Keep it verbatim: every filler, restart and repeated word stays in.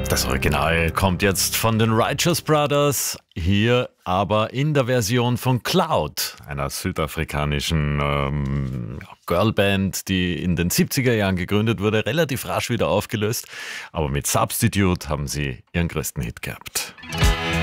Das Original kommt jetzt von den Righteous Brothers, hier aber in der Version von Cloud, einer südafrikanischen ähm, Girlband, die in den siebziger Jahren gegründet wurde, relativ rasch wieder aufgelöst, aber mit Substitute haben sie ihren größten Hit gehabt.